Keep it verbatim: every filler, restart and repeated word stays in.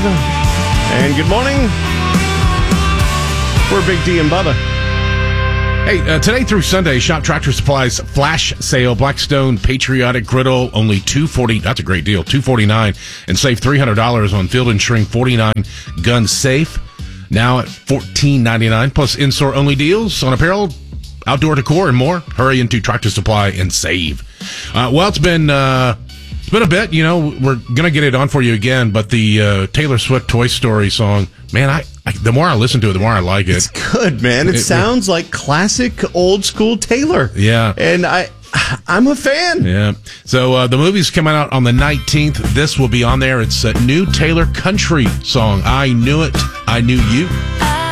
And good morning. We're Big D and Bubba. Hey, uh, today through Sunday, Shop Tractor Supply's flash sale, Blackstone Patriotic Griddle, only two forty. That's a great deal, two forty-nine, and save three hundred dollars on Field and String forty-nine gun safe. Now at fourteen ninety-nine, plus in-store only deals on apparel, outdoor decor, and more. Hurry into Tractor Supply and save. Uh, well, it's been uh, it's been a bit. You know, we're gonna get it on for you again, but the uh, Taylor Swift Toy Story song, man, I. I, the more I listen to it, the more I like it. It's good, man. It, it sounds it, like classic old school Taylor. Yeah. And I, I'm a fan. Yeah. So uh, the movie's coming out on the nineteenth. This will be on there. It's a new Taylor country song. I Knew It, I Knew You.